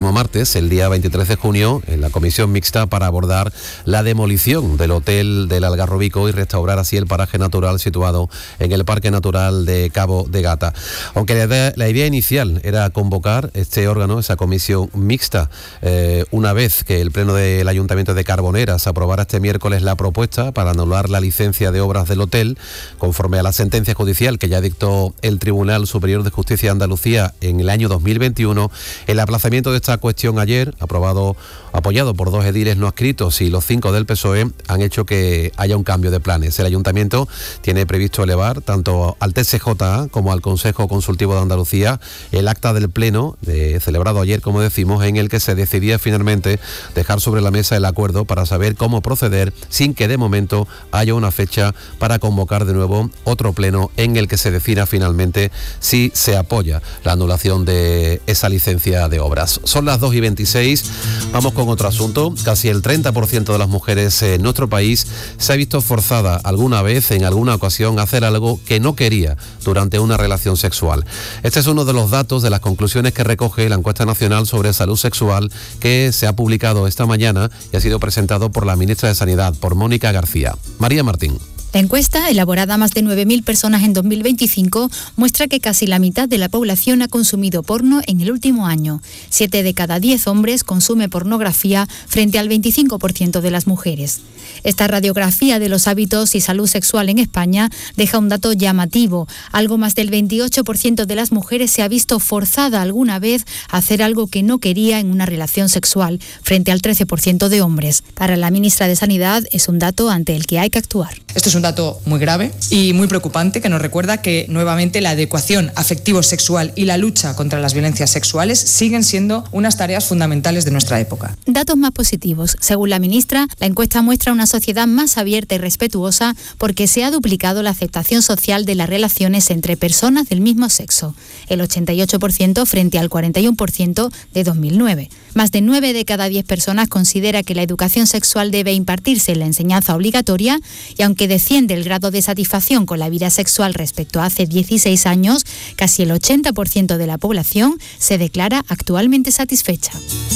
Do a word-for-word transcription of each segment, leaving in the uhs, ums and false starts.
próximo martes, el día veintitrés de junio, en la comisión mixta para abordar la demolición del hotel del Algarrobico y restaurar así el paraje natural situado en el Parque Natural de Cabo de Gata. Aunque la idea, la idea inicial era convocar este órgano, esa comisión mixta, eh, una vez que el Pleno del Ayuntamiento de Carboneras aprobara este miércoles la propuesta para anular la licencia de obras del hotel, conforme a la sentencia judicial que ya dictó el Tribunal Superior de Justicia de Andalucía en el año dos mil veintiuno, el aplazamiento de esta cuestión ayer, aprobado, apoyado por dos ediles no adscritos y los cinco del P S O E, han hecho que haya un cambio de planes. El Ayuntamiento tiene previsto elevar tanto al T C J A como al Consejo Consultivo de Andalucía el acta del Pleno de, celebrado ayer, como decimos, en el que se decidía finalmente dejar sobre la mesa el acuerdo para saber cómo proceder sin que de momento haya una fecha para convocar de nuevo otro pleno en el que se defina finalmente si se apoya la anulación de esa licencia de obras. Son las dos y veintiséis, vamos con otro asunto. Casi el treinta por ciento de las mujeres en nuestro país se ha visto forzada alguna vez, en alguna ocasión, a hacer algo que no quería durante una relación sexual. Este es uno de los datos de las conclusiones que recoge la encuesta nacional sobre salud sexual que se ha publicado esta mañana y ha sido presentado por la ministra de Sanidad, por Mónica García. María Martín. La encuesta, elaborada a más de nueve mil personas en dos mil veinticinco, muestra que casi la mitad de la población ha consumido porno en el último año. Siete de cada diez hombres consume pornografía frente al veinticinco por ciento de las mujeres. Esta radiografía de los hábitos y salud sexual en España deja un dato llamativo. Algo más del veintiocho por ciento de las mujeres se ha visto forzada alguna vez a hacer algo que no quería en una relación sexual, frente al trece por ciento de hombres. Para la ministra de Sanidad es un dato ante el que hay que actuar. Esto es un dato muy grave y muy preocupante que nos recuerda que nuevamente la adecuación afectivo-sexual y la lucha contra las violencias sexuales siguen siendo unas tareas fundamentales de nuestra época. Datos más positivos. Según la ministra, la encuesta muestra una sociedad más abierta y respetuosa porque se ha duplicado la aceptación social de las relaciones entre personas del mismo sexo, el ochenta y ocho por ciento frente al cuarenta y uno por ciento de dos mil nueve. Más de nueve de cada diez personas considera que la educación sexual debe impartirse en la enseñanza obligatoria y aunque desciende el grado de satisfacción con la vida sexual respecto a hace dieciséis años, casi el ochenta por ciento de la población se declara actualmente satisfecha.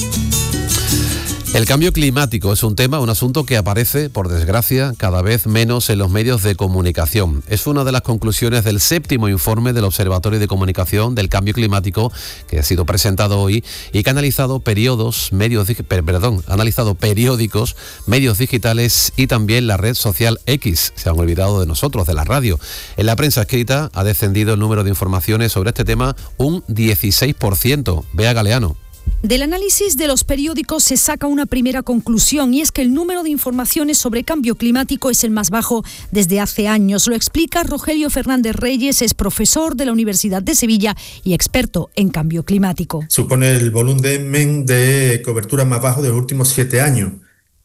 El cambio climático es un tema, un asunto que aparece, por desgracia, cada vez menos en los medios de comunicación. Es una de las conclusiones del séptimo informe del Observatorio de Comunicación del Cambio Climático, que ha sido presentado hoy y que ha analizado periodos, medios, perdón, ha analizado periódicos, medios digitales y también la red social X. Se han olvidado de nosotros, de la radio. En la prensa escrita ha descendido el número de informaciones sobre este tema un dieciséis por ciento. Bea Galeano. Del análisis de los periódicos se saca una primera conclusión y es que el número de informaciones sobre cambio climático es el más bajo desde hace años. Lo explica Rogelio Fernández Reyes, es profesor de la Universidad de Sevilla y experto en cambio climático. Supone el volumen de cobertura más bajo de los últimos siete años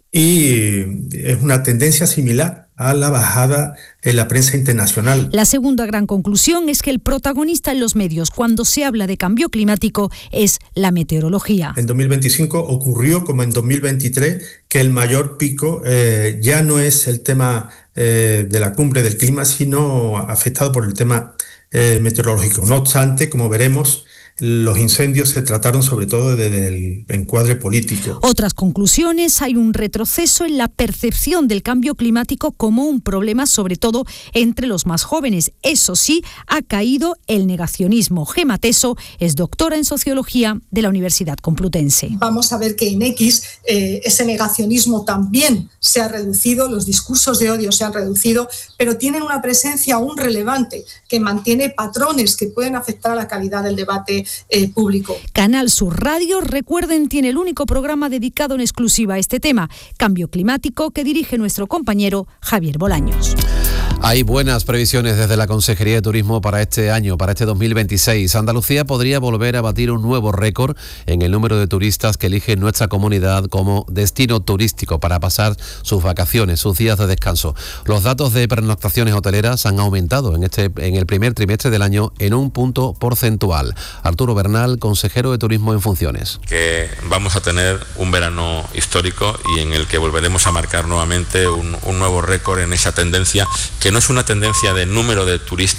y es una tendencia similar a la bajada en la prensa internacional. La segunda gran conclusión es que el protagonista en los medios cuando se habla de cambio climático es la meteorología. En dos mil veinticinco ocurrió como en dos mil veintitrés que el mayor pico eh, ya no es el tema eh, de la cumbre del clima, sino afectado por el tema eh, meteorológico. No obstante, como veremos, los incendios se trataron sobre todo desde el encuadre político. Otras conclusiones: hay un retroceso en la percepción del cambio climático como un problema, sobre todo entre los más jóvenes. Eso sí, ha caído el negacionismo. Gema Teso es doctora en Sociología de la Universidad Complutense. Vamos a ver que en X eh, ese negacionismo también se ha reducido, los discursos de odio se han reducido, pero tienen una presencia aún relevante que mantiene patrones que pueden afectar a la calidad del debate Eh, público. Canal Sur Radio, recuerden, tiene el único programa dedicado en exclusiva a este tema, cambio climático, que dirige nuestro compañero Javier Bolaños. Hay buenas previsiones desde la Consejería de Turismo para este año, para este dos mil veintiséis. Andalucía podría volver a batir un nuevo récord en el número de turistas que eligen nuestra comunidad como destino turístico para pasar sus vacaciones, sus días de descanso. Los datos de pernoctaciones hoteleras han aumentado en, este, en el primer trimestre del año en un punto porcentual. Arturo Bernal, consejero de Turismo en funciones. Que vamos a tener un verano histórico y en el que volveremos a marcar nuevamente un, un nuevo récord en esa tendencia que no es una tendencia de número de turistas,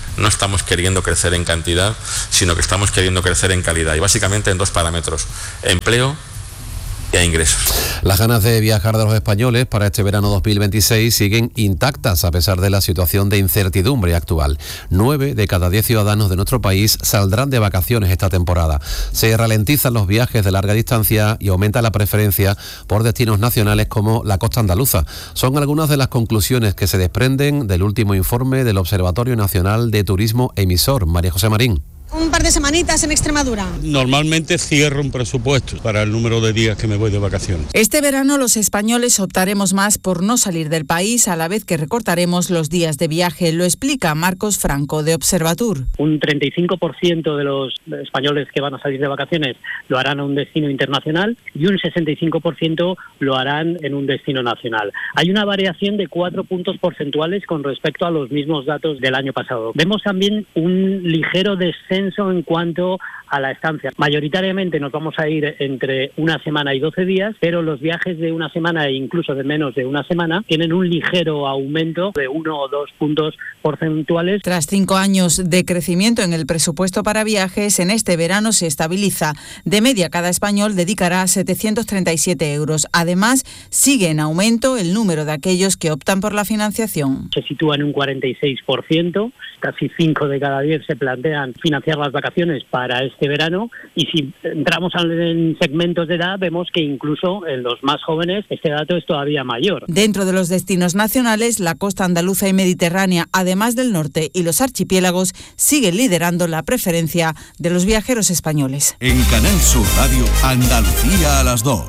no estamos queriendo crecer en cantidad, sino que estamos queriendo crecer en calidad, y básicamente en dos parámetros: empleo y a ingresos. Las ganas de viajar de los españoles para este verano dos mil veintiséis siguen intactas a pesar de la situación de incertidumbre actual. Nueve de cada diez ciudadanos de nuestro país saldrán de vacaciones esta temporada. Se ralentizan los viajes de larga distancia y aumenta la preferencia por destinos nacionales como la costa andaluza. Son algunas de las conclusiones que se desprenden del último informe del Observatorio Nacional de Turismo Emisor. María José Marín. Un par de semanitas en Extremadura. Normalmente cierro un presupuesto para el número de días que me voy de vacaciones. Este verano los españoles optaremos más por no salir del país, a la vez que recortaremos los días de viaje. Lo explica Marcos Franco, de Observatur. Un treinta y cinco por ciento de los españoles que van a salir de vacaciones lo harán a un destino internacional y un sesenta y cinco por ciento lo harán en un destino nacional. Hay una variación de cuatro puntos porcentuales con respecto a los mismos datos del año pasado. Vemos también un ligero descenso en cuanto a la estancia. Mayoritariamente nos vamos a ir entre una semana y doce días, pero los viajes de una semana e incluso de menos de una semana tienen un ligero aumento de uno o dos puntos porcentuales. Tras cinco años de crecimiento en el presupuesto para viajes, en este verano se estabiliza. De media, cada español dedicará setecientos treinta y siete euros. Además, sigue en aumento el número de aquellos que optan por la financiación. Se sitúa en un cuarenta y seis por ciento. Casi cinco de cada diez se plantean financiar las vacaciones para este verano, y si entramos en segmentos de edad vemos que incluso en los más jóvenes este dato es todavía mayor. Dentro de los destinos nacionales, la costa andaluza y mediterránea, además del norte y los archipiélagos, siguen liderando la preferencia de los viajeros españoles. En Canal Sur Radio, Andalucía a las dos.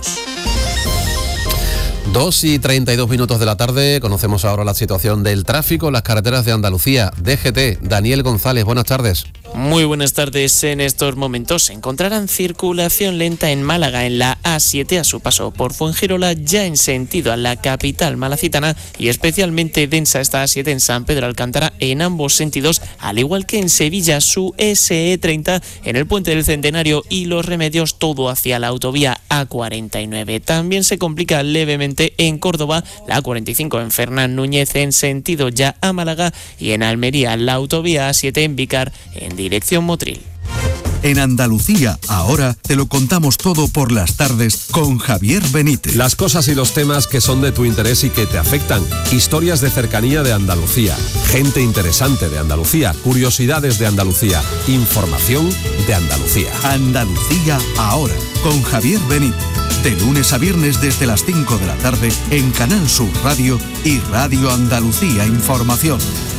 dos y treinta y dos minutos de la tarde, conocemos ahora la situación del tráfico en las carreteras de Andalucía. D G T, Daniel González, buenas tardes. Muy buenas tardes. En estos momentos se encontrarán circulación lenta en Málaga en la A siete a su paso por Fuengirola, ya en sentido a la capital malacitana, y especialmente densa esta A siete en San Pedro Alcántara en ambos sentidos, al igual que en Sevilla su S E treinta en el Puente del Centenario y Los Remedios, todo hacia la autovía A cuarenta y nueve. También se complica levemente en Córdoba la A cuarenta y cinco en Fernán Núñez en sentido ya a Málaga, y en Almería la autovía A siete en Vícar en dirección Motril. En Andalucía, ahora te lo contamos todo por las tardes con Javier Benítez. Las cosas y los temas que son de tu interés y que te afectan. Historias de cercanía de Andalucía. Gente interesante de Andalucía. Curiosidades de Andalucía. Información de Andalucía. Andalucía, ahora, con Javier Benítez. De lunes a viernes desde las cinco de la tarde en Canal Sur Radio y Radio Andalucía Información.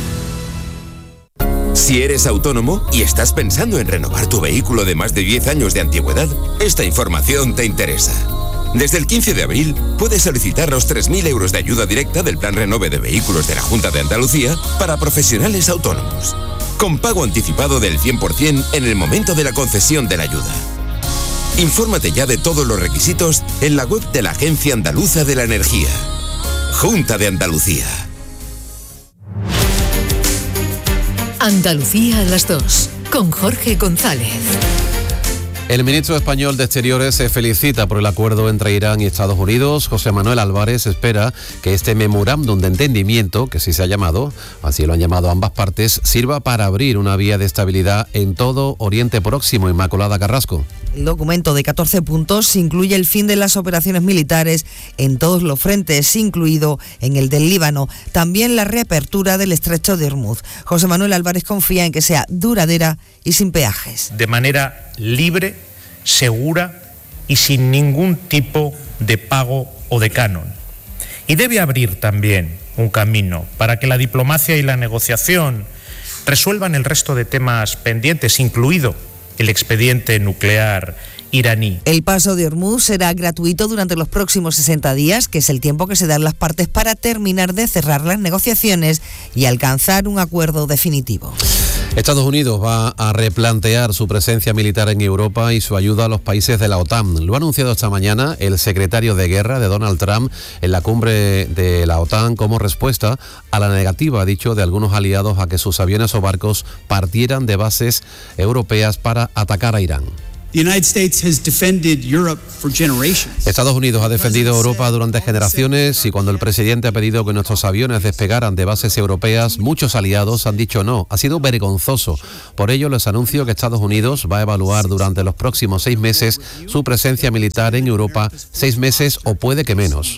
Si eres autónomo y estás pensando en renovar tu vehículo de más de diez años de antigüedad, esta información te interesa. Desde el quince de abril puedes solicitar los tres mil euros de ayuda directa del Plan Renove de Vehículos de la Junta de Andalucía para profesionales autónomos, con pago anticipado del cien por ciento en el momento de la concesión de la ayuda. Infórmate ya de todos los requisitos en la web de la Agencia Andaluza de la Energía. Junta de Andalucía. Andalucía a las dos, con Jorge González. El ministro español de Exteriores se felicita por el acuerdo entre Irán y Estados Unidos. José Manuel Álvarez espera que este memorándum de entendimiento, que sí se ha llamado, así lo han llamado ambas partes, sirva para abrir una vía de estabilidad en todo Oriente Próximo. Inmaculada Carrasco. El documento de catorce puntos incluye el fin de las operaciones militares en todos los frentes, incluido en el del Líbano. También la reapertura del estrecho de Hormuz. José Manuel Álvarez confía en que sea duradera y sin peajes. De manera libre, segura y sin ningún tipo de pago o de canon. Y debe abrir también un camino para que la diplomacia y la negociación resuelvan el resto de temas pendientes, incluido el expediente nuclear iraní. El paso de Hormuz será gratuito durante los próximos sesenta días, que es el tiempo que se dan las partes para terminar de cerrar las negociaciones y alcanzar un acuerdo definitivo. Estados Unidos va a replantear su presencia militar en Europa y su ayuda a los países de la OTAN. Lo ha anunciado esta mañana el secretario de Guerra de Donald Trump en la cumbre de la OTAN como respuesta a la negativa, ha dicho, de algunos aliados a que sus aviones o barcos partieran de bases europeas para atacar a Irán. Estados Unidos ha defendido a Europa durante generaciones y cuando el presidente ha pedido que nuestros aviones despegaran de bases europeas, muchos aliados han dicho no. Ha sido vergonzoso. Por ello les anuncio que Estados Unidos va a evaluar durante los próximos seis meses su presencia militar en Europa, seis meses o puede que menos.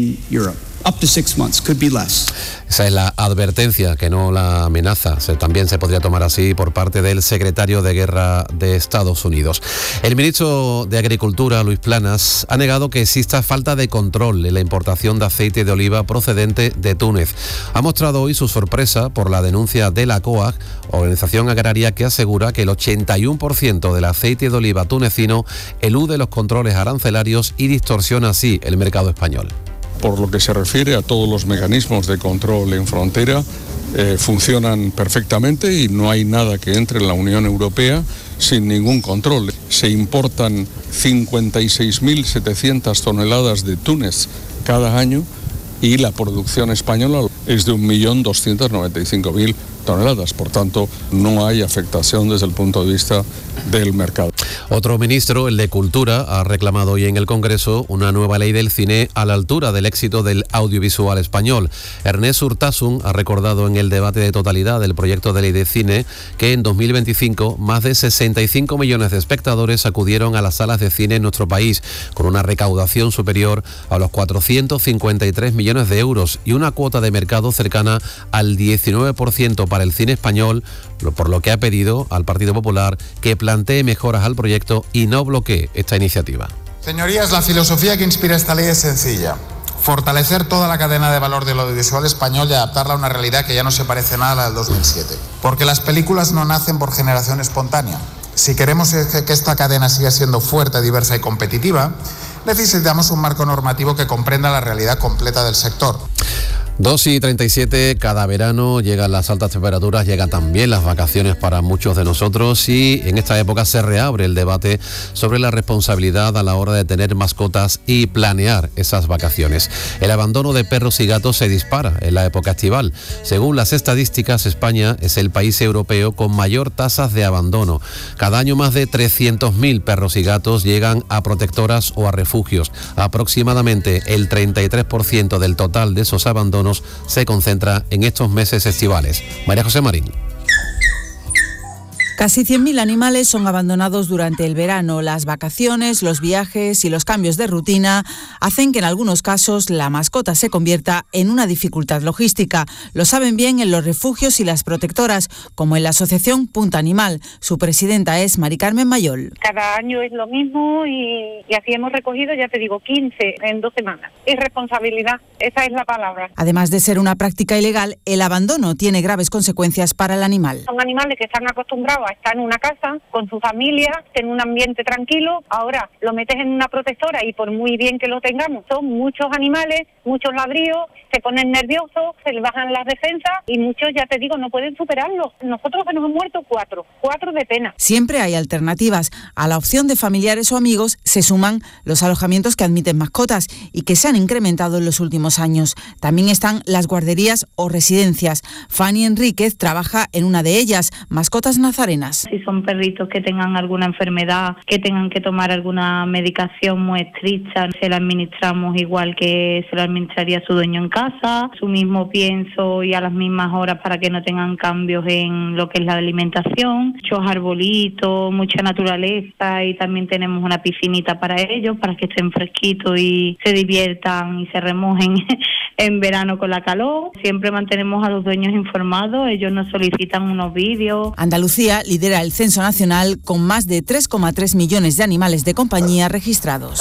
Up to six months, could be less. Esa es la advertencia, que no la amenaza. Se, también se podría tomar así por parte del secretario de Guerra de Estados Unidos. El ministro de Agricultura, Luis Planas, ha negado que exista falta de control en la importación de aceite de oliva procedente de Túnez. Ha mostrado hoy su sorpresa por la denuncia de la COAG, organización agraria que asegura que el ochenta y uno por ciento del aceite de oliva tunecino elude los controles arancelarios y distorsiona así el mercado español. Por lo que se refiere a todos los mecanismos de control en frontera, eh, funcionan perfectamente y no hay nada que entre en la Unión Europea sin ningún control. Se importan cincuenta y seis mil setecientas toneladas de Túnez cada año y la producción española es de un millón doscientos noventa y cinco mil toneladas. Por tanto, no hay afectación desde el punto de vista del mercado. Otro ministro, el de Cultura, ha reclamado hoy en el Congreso una nueva ley del cine a la altura del éxito del audiovisual español. Ernest Urtasun ha recordado en el debate de totalidad del proyecto de ley de cine que en dos mil veinticinco más de sesenta y cinco millones de espectadores acudieron a las salas de cine en nuestro país, con una recaudación superior a los cuatrocientos cincuenta y tres millones de euros y una cuota de mercado cercana al diecinueve por ciento para el cine español, por lo que ha pedido al Partido Popular que plantee mejoras al proyecto y no bloquee esta iniciativa. Señorías, la filosofía que inspira esta ley es sencilla: fortalecer toda la cadena de valor del audiovisual español y adaptarla a una realidad que ya no se parece nada a la del dos mil siete. Porque las películas no nacen por generación espontánea. Si queremos que esta cadena siga siendo fuerte, diversa y competitiva, necesitamos un marco normativo que comprenda la realidad completa del sector. dos y treinta y siete, cada verano llegan las altas temperaturas, llegan también las vacaciones para muchos de nosotros y en esta época se reabre el debate sobre la responsabilidad a la hora de tener mascotas y planear esas vacaciones. El abandono de perros y gatos se dispara en la época estival. Según las estadísticas, España es el país europeo con mayor tasas de abandono. Cada año más de trescientos mil perros y gatos llegan a protectoras o a refugios. Aproximadamente el treinta y tres por ciento del total de esos abandonos se concentra en estos meses estivales. María José Marín. Casi cien mil animales son abandonados durante el verano. Las vacaciones, los viajes y los cambios de rutina hacen que en algunos casos la mascota se convierta en una dificultad logística. Lo saben bien en los refugios y las protectoras, como en la asociación Punta Animal. Su presidenta es Mari Carmen Mayol. Cada año es lo mismo y, y así hemos recogido, ya te digo, quince en dos semanas. Irresponsabilidad, esa es la palabra. Además de ser una práctica ilegal, el abandono tiene graves consecuencias para el animal. Son animales que están acostumbrados está en una casa con su familia, en un ambiente tranquilo. Ahora lo metes en una protectora y por muy bien que lo tengamos, son muchos animales, muchos ladrillos, se ponen nerviosos, se les bajan las defensas y muchos, ya te digo, no pueden superarlo. Nosotros se nos han muerto cuatro, cuatro de pena. Siempre hay alternativas. A la opción de familiares o amigos se suman los alojamientos que admiten mascotas y que se han incrementado en los últimos años. También están las guarderías o residencias. Fanny Enríquez trabaja en una de ellas, Mascotas Nazarenas. Si son perritos que tengan alguna enfermedad, que tengan que tomar alguna medicación muy estricta, se la administramos igual que se la administraría su dueño en casa, su mismo pienso y a las mismas horas para que no tengan cambios en lo que es la alimentación, muchos arbolitos, mucha naturaleza y también tenemos una piscinita para ellos, para que estén fresquitos y se diviertan y se remojen en verano con la calor. Siempre mantenemos a los dueños informados, ellos nos solicitan unos vídeos. Andalucía lidera el censo nacional con más de tres coma tres millones de animales de compañía registrados.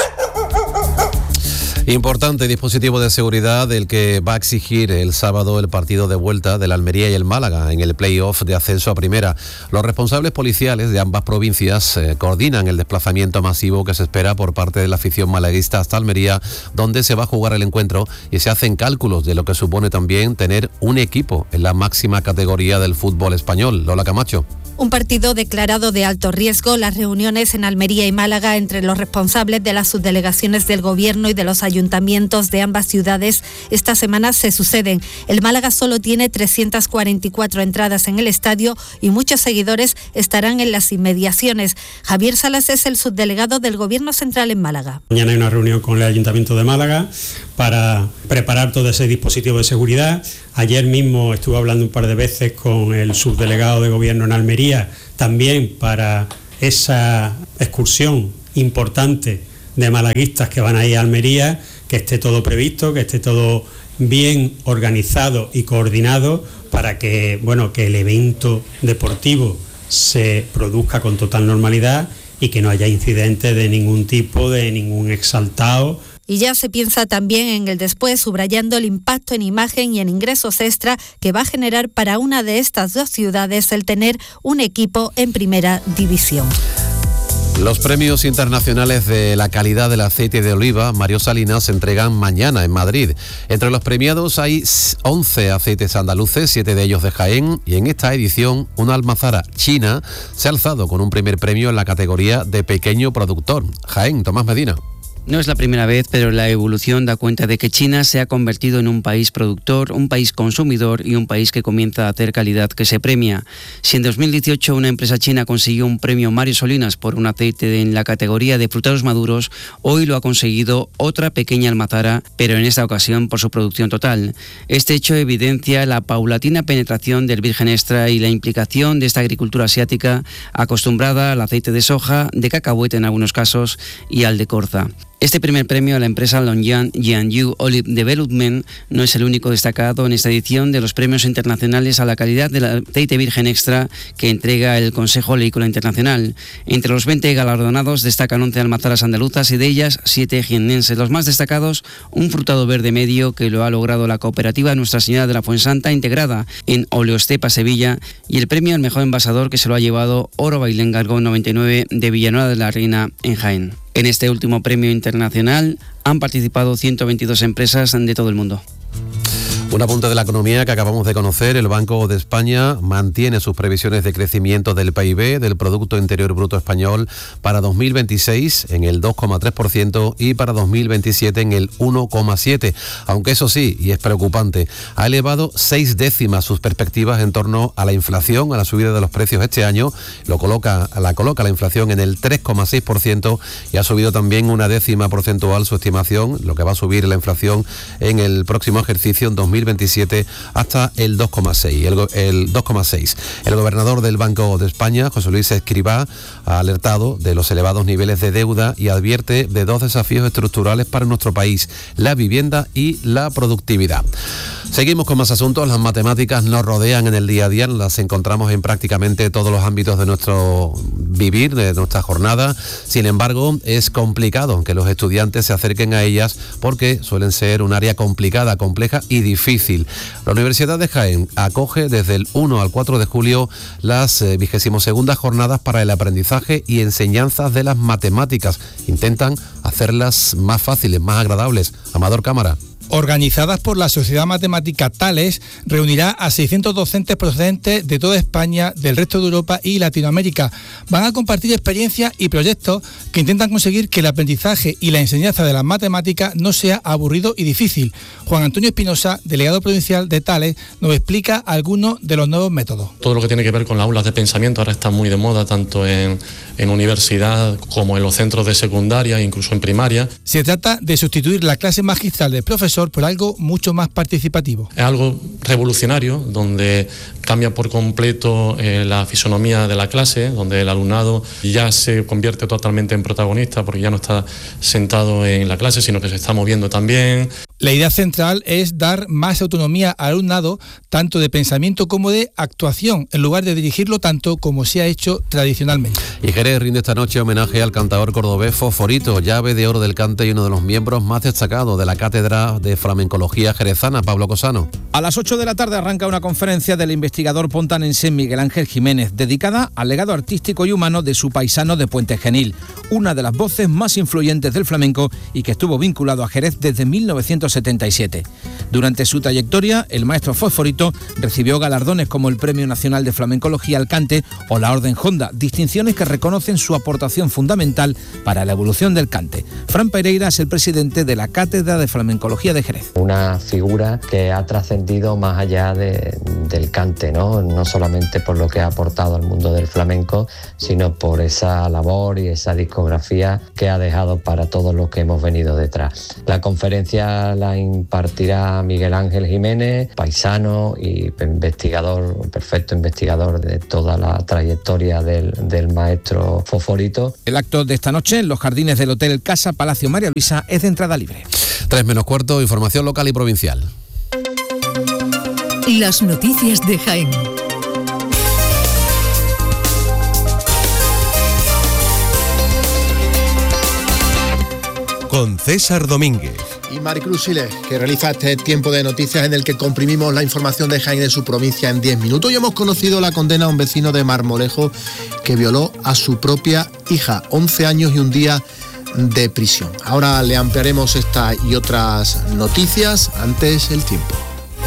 Importante dispositivo de seguridad el que va a exigir el sábado el partido de vuelta del Almería y el Málaga en el play-off de ascenso a primera. Los responsables policiales de ambas provincias eh, coordinan el desplazamiento masivo que se espera por parte de la afición malaguista hasta Almería, donde se va a jugar el encuentro y se hacen cálculos de lo que supone también tener un equipo en la máxima categoría del fútbol español. Lola Camacho. Un partido declarado de alto riesgo, las reuniones en Almería y Málaga entre los responsables de las subdelegaciones del Gobierno y de los ayuntamientos ayuntamientos de ambas ciudades esta semana se suceden. El Málaga solo tiene trescientas cuarenta y cuatro entradas en el estadio y muchos seguidores estarán en las inmediaciones. Javier Salas es el subdelegado del Gobierno Central en Málaga. Mañana hay una reunión con el Ayuntamiento de Málaga para preparar todo ese dispositivo de seguridad. Ayer mismo estuve hablando un par de veces con el subdelegado de Gobierno en Almería, también para esa excursión importante de malaguistas que van a ir a Almería, que esté todo previsto, que esté todo bien organizado y coordinado para que, bueno, que el evento deportivo se produzca con total normalidad y que no haya incidentes de ningún tipo, de ningún exaltado. Y ya se piensa también en el después, subrayando el impacto en imagen y en ingresos extra que va a generar para una de estas dos ciudades el tener un equipo en primera división. Los premios internacionales de la calidad del aceite de oliva Mario Salinas se entregan mañana en Madrid. Entre los premiados hay once aceites andaluces, siete de ellos de Jaén, y en esta edición una almazara china se ha alzado con un primer premio en la categoría de pequeño productor. Jaén, Tomás Medina. No es la primera vez, pero la evolución da cuenta de que China se ha convertido en un país productor, un país consumidor y un país que comienza a hacer calidad que se premia. Si en dos mil dieciocho una empresa china consiguió un premio Mario Salinas por un aceite en la categoría de frutados maduros, hoy lo ha conseguido otra pequeña almazara, pero en esta ocasión por su producción total. Este hecho evidencia la paulatina penetración del virgen extra y la implicación de esta agricultura asiática acostumbrada al aceite de soja, de cacahuete en algunos casos y al de colza. Este primer premio a la empresa Longyang Jiangyu Olive Development no es el único destacado en esta edición de los premios internacionales a la calidad del aceite virgen extra que entrega el Consejo Oleícola Internacional. Entre los veinte galardonados destacan once almazaras andaluzas y de ellas siete jiennenses. Los más destacados, un frutado verde medio que lo ha logrado la cooperativa Nuestra Señora de la Fuensanta, integrada en Oleostepa Sevilla, y el premio al mejor envasador que se lo ha llevado Oro Bailén Gargón noventa y nueve de Villanueva de la Reina en Jaén. En este último premio internacional han participado ciento veintidós empresas de todo el mundo. Un apunte de la economía que acabamos de conocer. El Banco de España mantiene sus previsiones de crecimiento del P I B, del Producto Interior Bruto Español, para dos mil veintiséis en el dos coma tres por ciento y para dos mil veintisiete en el uno coma siete por ciento. Aunque eso sí, y es preocupante, ha elevado seis décimas sus perspectivas en torno a la inflación, a la subida de los precios este año. Lo coloca, la coloca la inflación en el tres coma seis por ciento y ha subido también una décima porcentual su estimación, lo que va a subir la inflación en el próximo ejercicio en dos mil veintisiete hasta el dos coma seis. El, el dos coma seis. El gobernador del Banco de España, José Luis Escrivá, ha alertado de los elevados niveles de deuda y advierte de dos desafíos estructurales para nuestro país: la vivienda y la productividad. Seguimos con más asuntos. Las matemáticas nos rodean en el día a día, las encontramos en prácticamente todos los ámbitos de nuestro vivir, de nuestra jornada. Sin embargo, es complicado que los estudiantes se acerquen a ellas porque suelen ser un área complicada, compleja y difícil. La Universidad de Jaén acoge desde el uno al cuatro de julio las eh, vigésimo segundas jornadas para el aprendizaje y enseñanzas de las matemáticas. Intentan hacerlas más fáciles, más agradables. Amador Cámara. Organizadas por la Sociedad Matemática Thales, reunirá a seiscientos docentes procedentes de toda España, del resto de Europa y Latinoamérica. Van a compartir experiencias y proyectos que intentan conseguir que el aprendizaje y la enseñanza de las matemáticas no sea aburrido y difícil. Juan Antonio Espinosa, delegado provincial de Thales, nos explica algunos de los nuevos métodos. Todo lo que tiene que ver con las aulas de pensamiento ahora está muy de moda, tanto en, en universidad como en los centros de secundaria, incluso en primaria. Se trata de sustituir la clase magistral del profesor por algo mucho más participativo. Es algo revolucionario, donde cambia por completo eh, la fisonomía de la clase, donde el alumnado ya se convierte totalmente en protagonista porque ya no está sentado en la clase, sino que se está moviendo también. La idea central es dar más autonomía al alumnado, tanto de pensamiento como de actuación, en lugar de dirigirlo tanto como se ha hecho tradicionalmente. Y Jerez rinde esta noche homenaje al cantador cordobés Fosforito, llave de oro del cante y uno de los miembros más destacados de la Cátedra de Flamencología Jerezana, Pablo Cosano. A las ocho de la tarde arranca una conferencia del investigador pontanense Miguel Ángel Jiménez, dedicada al legado artístico y humano de su paisano de Puente Genil, una de las voces más influyentes del flamenco y que estuvo vinculado a Jerez desde mil novecientos setenta y siete. Durante su trayectoria, el maestro Fosforito recibió galardones como el Premio Nacional de Flamencología al Cante o la Orden Honda, distinciones que reconocen su aportación fundamental para la evolución del cante. Fran Pereira es el presidente de la Cátedra de Flamencología de Jerez. Una figura que ha trascendido más allá de, del cante, ¿no? No solamente por lo que ha aportado al mundo del flamenco, sino por esa labor y esa discografía que ha dejado para todos los que hemos venido detrás. La conferencia la impartirá Miguel Ángel Jiménez, paisano y investigador, un perfecto investigador de toda la trayectoria del, del maestro Fosforito. El acto de esta noche en los jardines del Hotel Casa Palacio María Luisa es de entrada libre. Tres menos cuarto, información local y provincial. Las noticias de Jaén. Con César Domínguez. Y Maricruz Siles, que realiza este tiempo de noticias en el que comprimimos la información de Jaén y de su provincia en diez minutos. Y hemos conocido la condena a un vecino de Marmolejo que violó a su propia hija, once años y un día de prisión. Ahora le ampliaremos esta y otras noticias, antes el tiempo.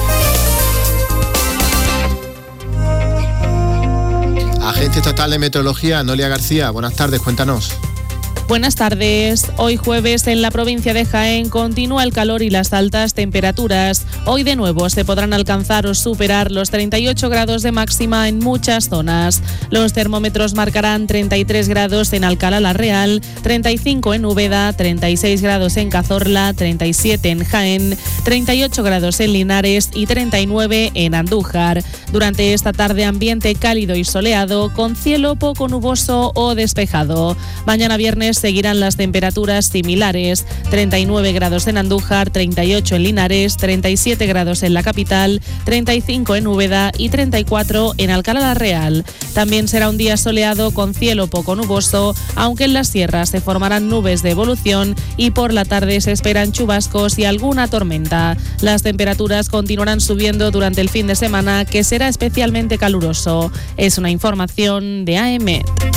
Agencia Estatal de Meteorología, Noelia García, buenas tardes, cuéntanos. Buenas tardes. Hoy jueves en la provincia de Jaén continúa el calor y las altas temperaturas. Hoy de nuevo se podrán alcanzar o superar los treinta y ocho grados de máxima en muchas zonas. Los termómetros marcarán treinta y tres grados en Alcalá la Real, treinta y cinco en Úbeda, treinta y seis grados en Cazorla, treinta y siete en Jaén, treinta y ocho grados en Linares y treinta y nueve en Andújar. Durante esta tarde ambiente cálido y soleado con cielo poco nuboso o despejado. Mañana viernes seguirán las temperaturas similares, treinta y nueve grados en Andújar, treinta y ocho en Linares, treinta y siete grados en la capital, treinta y cinco en Úbeda y treinta y cuatro en Alcalá la Real. También será un día soleado con cielo poco nuboso, aunque en las sierras se formarán nubes de evolución y por la tarde se esperan chubascos y alguna tormenta. Las temperaturas continuarán subiendo durante el fin de semana, que será especialmente caluroso. Es una información de A E M E T.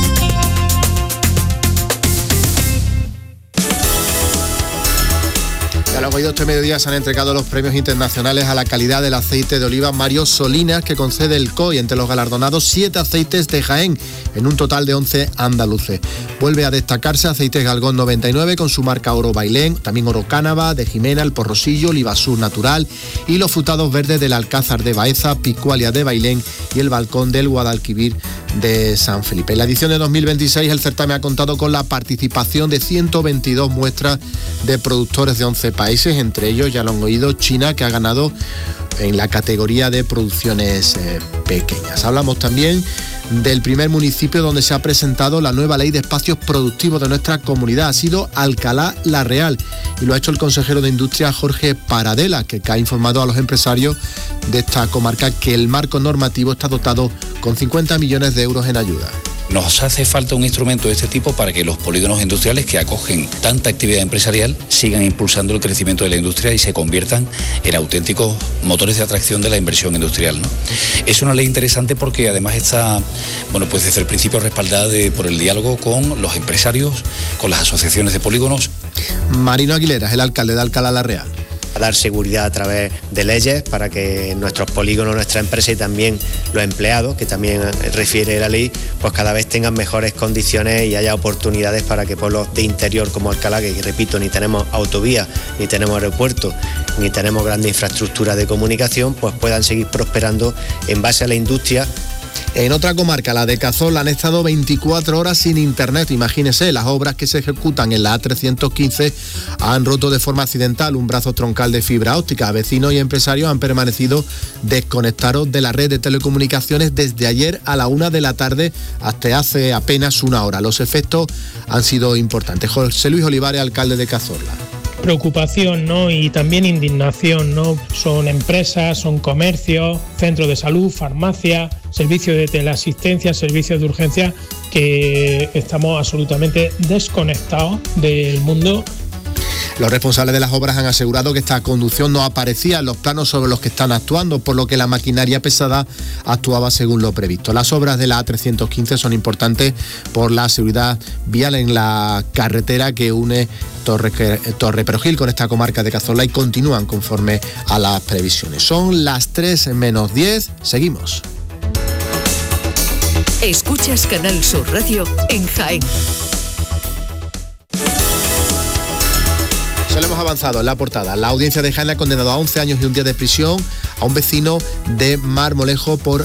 A lo oído este mediodía se han entregado los premios internacionales a la calidad del aceite de oliva Mario Solinas, que concede el C O I. Entre los galardonados, siete aceites de Jaén, en un total de once andaluces. Vuelve a destacarse Aceites Galgón noventa y nueve con su marca Oro Bailén, también Oro Cánava, de Jimena, El Porrosillo, Olivasur Natural y los frutados verdes del Alcázar de Baeza, Picualia de Bailén y el Balcón del Guadalquivir de San Felipe. En la edición de dos mil veintiséis el certamen ha contado con la participación de ciento veintidós muestras de productores de once países, entre ellos, ya lo han oído, China, que ha ganado en la categoría de producciones eh, pequeñas. Hablamos también del primer municipio donde se ha presentado la nueva ley de espacios productivos de nuestra comunidad. Ha sido Alcalá la Real y lo ha hecho el consejero de Industria, Jorge Paradela, que ha informado a los empresarios de esta comarca que el marco normativo está dotado con cincuenta millones de euros en ayuda. Nos hace falta un instrumento de este tipo para que los polígonos industriales que acogen tanta actividad empresarial sigan impulsando el crecimiento de la industria y se conviertan en auténticos motores de atracción de la inversión industrial, ¿no? Es una ley interesante porque además está, bueno, pues desde el principio respaldada de, por el diálogo con los empresarios, con las asociaciones de polígonos. Marino Aguilera es el alcalde de Alcalá la Real. A dar seguridad a través de leyes para que nuestros polígonos, nuestra empresa y también los empleados, que también refiere la ley, pues cada vez tengan mejores condiciones y haya oportunidades para que pueblos de interior como Alcalá, que repito, ni tenemos autovía, ni tenemos aeropuerto, ni tenemos grandes infraestructuras de comunicación, pues puedan seguir prosperando en base a la industria. En otra comarca, la de Cazorla, han estado veinticuatro horas sin internet. Imagínese, las obras que se ejecutan en la A trescientos quince han roto de forma accidental un brazo troncal de fibra óptica. Vecinos y empresarios han permanecido desconectados de la red de telecomunicaciones desde ayer a la una de la tarde hasta hace apenas una hora. Los efectos han sido importantes. José Luis Olivares, alcalde de Cazorla. Preocupación, ¿no? Y también indignación, ¿no? Son empresas, son comercios, centros de salud, farmacia, servicios de teleasistencia, servicios de urgencia, que estamos absolutamente desconectados del mundo. Los responsables de las obras han asegurado que esta conducción no aparecía en los planos sobre los que están actuando, por lo que la maquinaria pesada actuaba según lo previsto. Las obras de la A trescientos quince son importantes por la seguridad vial en la carretera que une Torre, Torre Perojil con esta comarca de Cazorla y continúan conforme a las previsiones. Son las tres menos diez, seguimos. Escuchas Canal Sur Radio en Jaén. Se lo hemos avanzado en la portada. La audiencia de Jaén ha condenado a once años y un día de prisión a un vecino de Marmolejo por,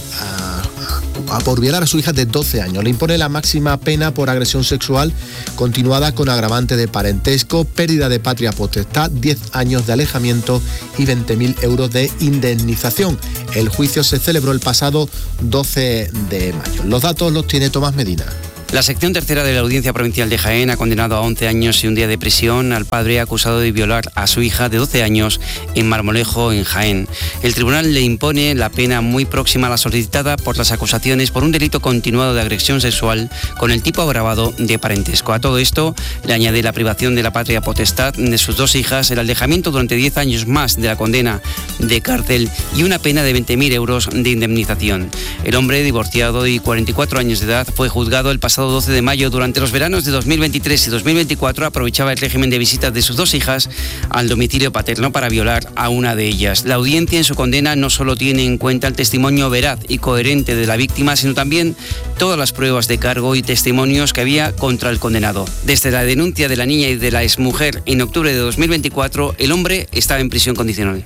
uh, por violar a su hija de doce años. Le impone la máxima pena por agresión sexual continuada con agravante de parentesco, pérdida de patria potestad, diez años de alejamiento y veinte mil euros de indemnización. El juicio se celebró el pasado doce de mayo. Los datos los tiene Tomás Medina. La sección tercera de la Audiencia Provincial de Jaén ha condenado a once años y un día de prisión al padre acusado de violar a su hija de doce años en Marmolejo, en Jaén. El tribunal le impone la pena muy próxima a la solicitada por las acusaciones por un delito continuado de agresión sexual con el tipo agravado de parentesco. A todo esto le añade la privación de la patria potestad de sus dos hijas, el alejamiento durante diez años más de la condena de cárcel y una pena de veinte mil euros de indemnización. El hombre, divorciado y cuarenta y cuatro años de edad, fue juzgado el pasado doce de mayo. Durante los veranos de dos mil veintitrés y dos mil veinticuatro aprovechaba el régimen de visitas de sus dos hijas al domicilio paterno para violar a una de ellas. La audiencia en su condena no solo tiene en cuenta el testimonio veraz y coherente de la víctima, sino también todas las pruebas de cargo y testimonios que había contra el condenado. Desde la denuncia de la niña y de la exmujer en octubre de dos mil veinticuatro, el hombre estaba en prisión condicional.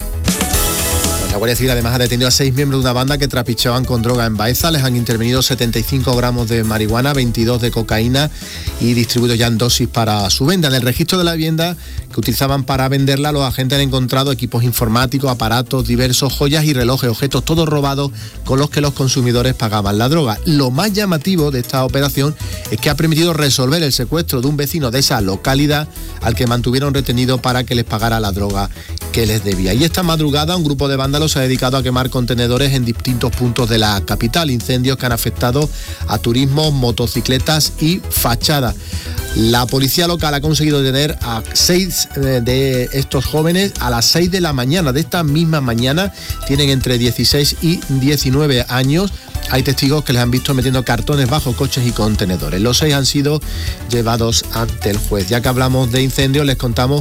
La Guardia Civil además ha detenido a seis miembros de una banda que trapicheaban con droga en Baeza. Les han intervenido setenta y cinco gramos de marihuana, veintidós de cocaína y distribuido ya en dosis para su venta. En el registro de la vivienda que utilizaban para venderla, los agentes han encontrado equipos informáticos, aparatos diversos, joyas y relojes, objetos todos robados con los que los consumidores pagaban la droga. Lo más llamativo de esta operación es que ha permitido resolver el secuestro de un vecino de esa localidad al que mantuvieron retenido para que les pagara la droga que les debía. Y esta madrugada un grupo de vándalos se ha dedicado a quemar contenedores en distintos puntos de la capital, incendios que han afectado a turismo, motocicletas y fachadas. La policía local ha conseguido detener a seis de estos jóvenes a las seis de la mañana. De esta misma mañana tienen entre dieciséis y diecinueve años. Hay testigos que les han visto metiendo cartones bajo coches y contenedores. Los seis han sido llevados ante el juez. Ya que hablamos de incendios, les contamos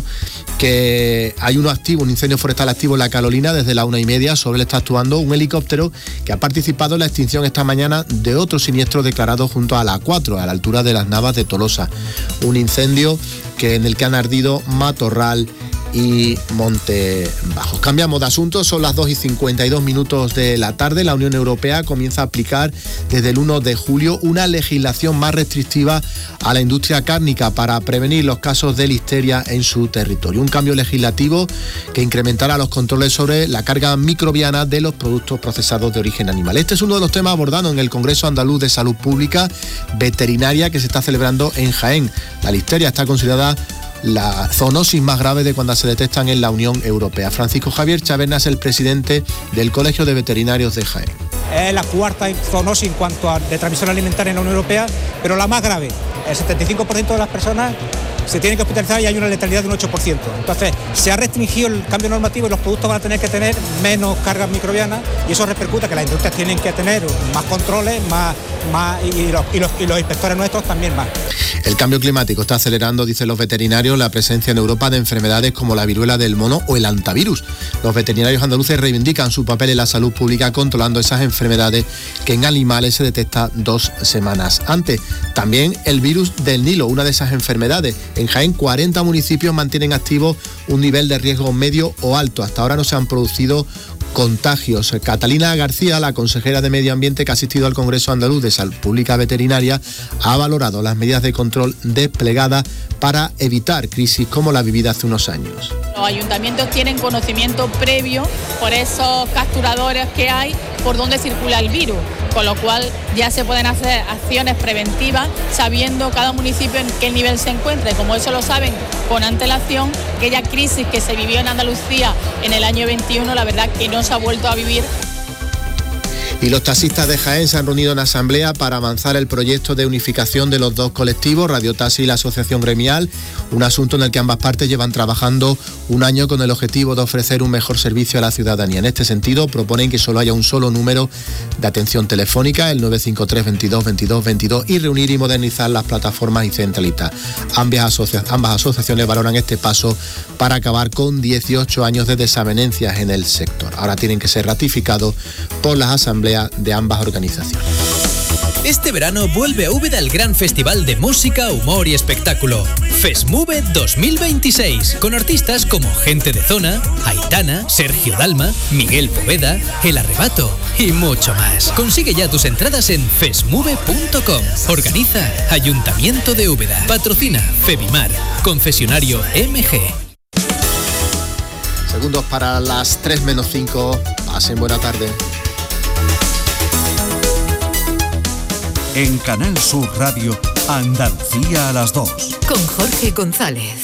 que hay uno activo, un incendio forestal activo en La Carolina desde la una y media. Sobre él está actuando un helicóptero que ha participado en la extinción esta mañana de otro siniestro declarado junto a la A cuatro, a la altura de las Navas de Tolosa. Un incendio que en el que han ardido matorral y Monte Bajo. Cambiamos de asunto, son las dos y cincuenta y dos minutos de la tarde. La Unión Europea comienza a aplicar desde el uno de julio una legislación más restrictiva a la industria cárnica para prevenir los casos de listeria en su territorio. Un cambio legislativo que incrementará los controles sobre la carga microbiana de los productos procesados de origen animal. Este es uno de los temas abordados en el Congreso Andaluz de Salud Pública Veterinaria que se está celebrando en Jaén. La listeria está considerada la zoonosis más grave de cuando se detectan en la Unión Europea. Francisco Javier Chaverna es el presidente del Colegio de Veterinarios de Jaén. Es la cuarta zoonosis en cuanto a de transmisión alimentaria en la Unión Europea, pero la más grave. El setenta y cinco por ciento de las personas se tienen que hospitalizar y hay una letalidad de un ocho por ciento. Entonces, se ha restringido el cambio normativo y los productos van a tener que tener menos cargas microbianas y eso repercute que las industrias tienen que tener más controles más, más, y, los, y, los, y los inspectores nuestros también más. El cambio climático está acelerando, dicen los veterinarios, la presencia en Europa de enfermedades como la viruela del mono o el hantavirus. Los veterinarios andaluces reivindican su papel en la salud pública controlando esas enfermedades que en animales se detecta dos semanas antes. También el virus del Nilo, una de esas enfermedades. En Jaén, cuarenta municipios mantienen activo un nivel de riesgo medio o alto. Hasta ahora no se han producido contagios. Catalina García, la consejera de Medio Ambiente que ha asistido al Congreso Andaluz de Salud Pública Veterinaria, ha valorado las medidas de control desplegadas para evitar crisis como la vivida hace unos años. Los ayuntamientos tienen conocimiento previo por esos capturadores que hay por donde circula el virus, con lo cual ya se pueden hacer acciones preventivas sabiendo cada municipio en qué nivel se encuentra y como eso lo saben con antelación, aquella crisis que se vivió en Andalucía en el año veintiuno, la verdad que no se ha vuelto a vivir. Y los taxistas de Jaén se han reunido en asamblea para avanzar el proyecto de unificación de los dos colectivos, Radio Taxi y la Asociación Gremial, un asunto en el que ambas partes llevan trabajando un año con el objetivo de ofrecer un mejor servicio a la ciudadanía. En este sentido, proponen que solo haya un solo número de atención telefónica, el nueve cinco tres veintidós veintidós veintidós, y reunir y modernizar las plataformas y centralistas. Ambas, asocia- ambas asociaciones valoran este paso para acabar con dieciocho años de desavenencias en el sector. Ahora tienen que ser ratificados por las asambleas de ambas organizaciones. Este verano vuelve a Úbeda el gran festival de música, humor y espectáculo. FESMUVE dos mil veintiséis, con artistas como Gente de Zona, Aitana, Sergio Dalma, Miguel Poveda, El Arrebato y mucho más. Consigue ya tus entradas en fesmuve punto com. Organiza Ayuntamiento de Úbeda. Patrocina Febimar. Concesionario M G. Segundos para las tres menos cinco. Pasen buena tarde. En Canal Sur Radio, Andalucía a las dos. Con Jorge González.